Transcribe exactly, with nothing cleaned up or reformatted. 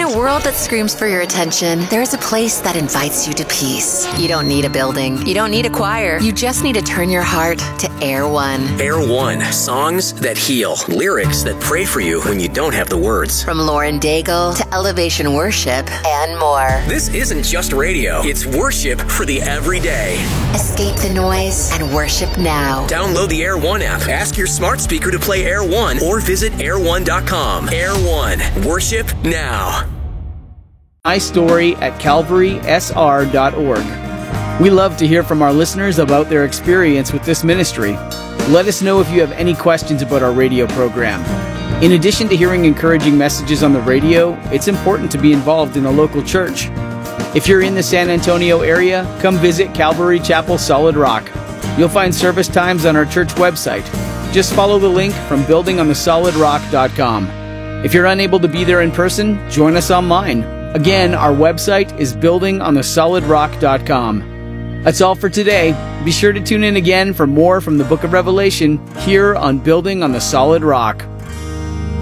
a world that screams for your attention, there is a place that invites you to peace. You don't need a building. You don't need a choir. You just need to turn your heart to Air One. Air One. Songs that heal. Lyrics that pray for you when you don't have the words. From Lauren Daigle to Elevation Worship and more. This isn't just radio. It's worship for the everyday. Escape the noise and worship now. Download the Air One app. Ask your smart speaker to play Air One or visit air one dot com. Air One. Worship now. My story at calvary s r dot org. We love to hear from our listeners about their experience with this ministry. Let us know if you have any questions about our radio program. In addition to hearing encouraging messages on the radio, it's important to be involved in a local church. If you're in the San Antonio area, come visit Calvary Chapel Solid Rock. You'll find service times on our church website. Just follow the link from building on the solid rock dot com. If you're unable to be there in person, join us online. Again, our website is building on the solid rock dot com. That's all for today. Be sure to tune in again for more from the Book of Revelation here on Building on the Solid Rock.